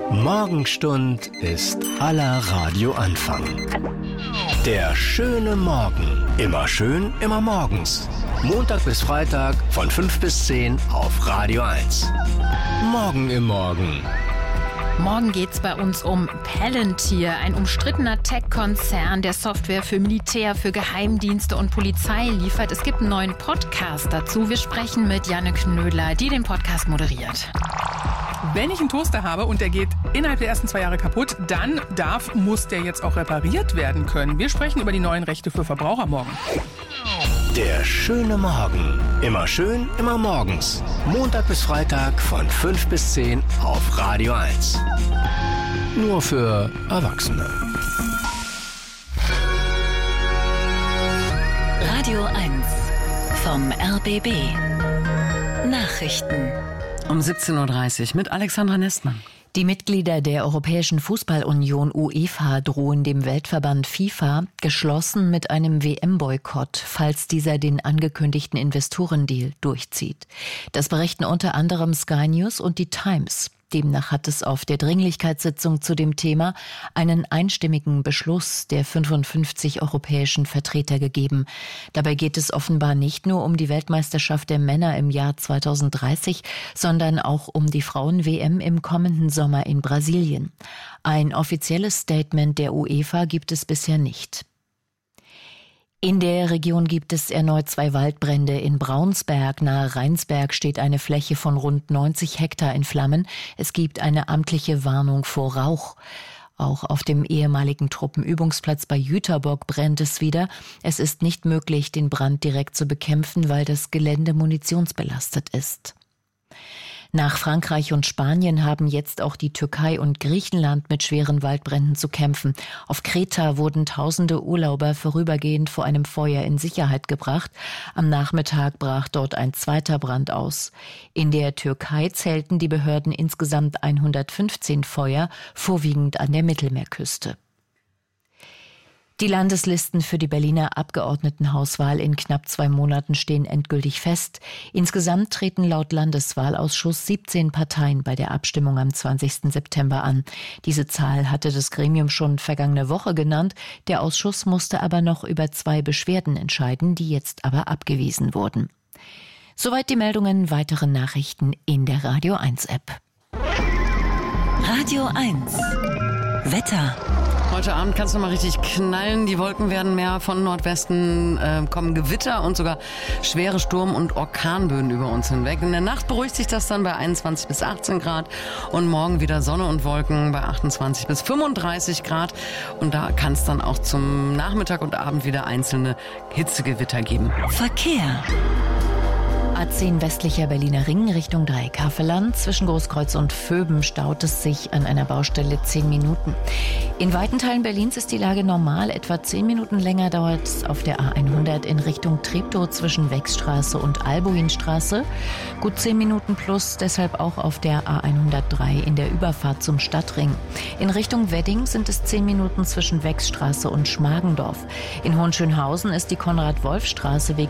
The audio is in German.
Morgenstund ist aller Radioanfang. Der schöne Morgen. Immer schön, immer morgens. Montag bis Freitag von 5 bis 10 auf Radio 1. Morgen im Morgen. Morgen geht's bei uns um Palantir, ein umstrittener Tech-Konzern, der Software für Militär, für Geheimdienste und Polizei liefert. Es gibt einen neuen Podcast dazu. Wir sprechen mit Janne Knödler, die den Podcast moderiert. Wenn ich einen Toaster habe und der geht innerhalb der ersten 2 Jahre kaputt, dann muss der jetzt auch repariert werden können. Wir sprechen über die neuen Rechte für Verbraucher morgen. Der schöne Morgen. Immer schön, immer morgens. Montag bis Freitag von 5 bis 10 auf Radio 1. Nur für Erwachsene. Radio 1 vom RBB. Nachrichten. Um 17.30 Uhr mit Alexandra Nestmann. Die Mitglieder der Europäischen Fußballunion UEFA drohen dem Weltverband FIFA geschlossen mit einem WM-Boykott, falls dieser den angekündigten Investorendeal durchzieht. Das berichten unter anderem Sky News und die Times. Demnach hat es auf der Dringlichkeitssitzung zu dem Thema einen einstimmigen Beschluss der 55 europäischen Vertreter gegeben. Dabei geht es offenbar nicht nur um die Weltmeisterschaft der Männer im Jahr 2030, sondern auch um die Frauen-WM im kommenden Sommer in Brasilien. Ein offizielles Statement der UEFA gibt es bisher nicht. In der Region gibt es erneut 2 Waldbrände. In Braunsberg nahe Rheinsberg steht eine Fläche von rund 90 Hektar in Flammen. Es gibt eine amtliche Warnung vor Rauch. Auch auf dem ehemaligen Truppenübungsplatz bei Jüterbock brennt es wieder. Es ist nicht möglich, den Brand direkt zu bekämpfen, weil das Gelände munitionsbelastet ist. Nach Frankreich und Spanien haben jetzt auch die Türkei und Griechenland mit schweren Waldbränden zu kämpfen. Auf Kreta wurden tausende Urlauber vorübergehend vor einem Feuer in Sicherheit gebracht. Am Nachmittag brach dort ein zweiter Brand aus. In der Türkei zählten die Behörden insgesamt 115 Feuer, vorwiegend an der Mittelmeerküste. Die Landeslisten für die Berliner Abgeordnetenhauswahl in knapp 2 Monaten stehen endgültig fest. Insgesamt treten laut Landeswahlausschuss 17 Parteien bei der Abstimmung am 20. September an. Diese Zahl hatte das Gremium schon vergangene Woche genannt. Der Ausschuss musste aber noch über 2 Beschwerden entscheiden, die jetzt aber abgewiesen wurden. Soweit die Meldungen, weitere Nachrichten in der Radio 1 App. Radio 1 Wetter. Heute Abend kann es noch mal richtig knallen. Die Wolken werden mehr von Nordwesten, kommen Gewitter und sogar schwere Sturm- und Orkanböen über uns hinweg. In der Nacht beruhigt sich das dann bei 21 bis 18 Grad und morgen wieder Sonne und Wolken bei 28 bis 35 Grad. Und da kann es dann auch zum Nachmittag und Abend wieder einzelne Hitzegewitter geben. Verkehr. A10 westlicher Berliner Ring Richtung Dreieckhavelland. Zwischen Großkreuz und Vöben staut es sich an einer Baustelle 10 Minuten. In weiten Teilen Berlins ist die Lage normal. Etwa 10 Minuten länger dauert es auf der A100 in Richtung Treptow zwischen Wechstraße und Albuinstraße. Gut 10 Minuten plus, deshalb auch auf der A103 in der Überfahrt zum Stadtring. In Richtung Wedding sind es 10 Minuten zwischen Wechstraße und Schmargendorf. In Hohenschönhausen ist die Konrad-Wolf-Straße wegen